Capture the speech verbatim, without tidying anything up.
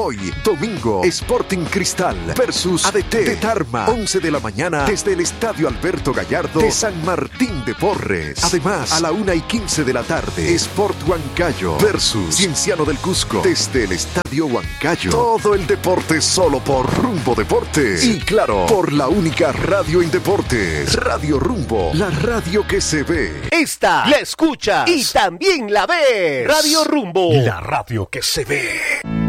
Hoy, domingo, Sporting Cristal versus A D T de Tarma, once de la mañana desde el Estadio Alberto Gallardo de San Martín de Porres. Además, a la una y quince de la tarde, Sport Huancayo versus Cienciano del Cusco desde el Estadio Huancayo. Todo el deporte solo por Rumbo Deportes. Y claro, por la única radio en deportes, Radio Rumbo, la radio que se ve. Esta la escuchas y también la ves. Radio Rumbo, la radio que se ve.